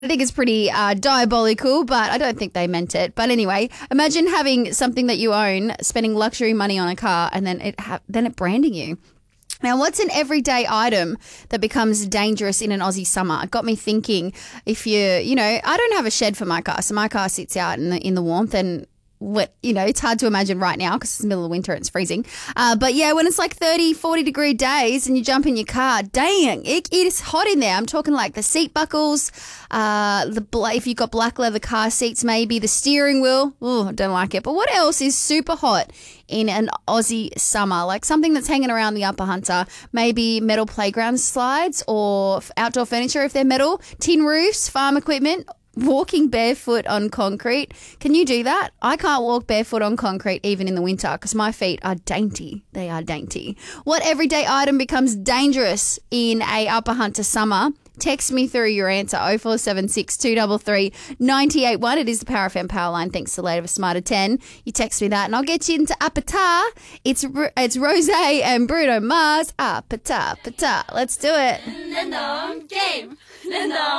I think it's pretty diabolical, but I don't think they meant it. But anyway, imagine having something that you own, spending luxury money on a car, and then it branding you. Now, what's an everyday item that becomes dangerous in an Aussie summer? It got me thinking, if I don't have a shed for my car, so my car sits out in the warmth, and it's hard to imagine right now because it's the middle of winter and it's freezing. But yeah, when it's like 30, 40 degree days and you jump in your car, dang, it is hot in there. I'm talking like the seat buckles, if you've got black leather car seats, maybe the steering wheel. Oh, I don't like it. But what else is super hot in an Aussie summer? Like something that's hanging around the Upper Hunter, maybe metal playground slides or outdoor furniture if they're metal, tin roofs, farm equipment. Walking barefoot on concrete. Can you do that? I can't walk barefoot on concrete even in the winter because my feet are dainty. They are dainty. What everyday item becomes dangerous in a Upper Hunter summer? Text me through your answer, 0476 233 981. It is the Power FM Power Line. Thanks to Later Smarter 10. You text me that and I'll get you into Apata. It's Rose and Bruno Mars. Apata, Apata. Let's do it. Game.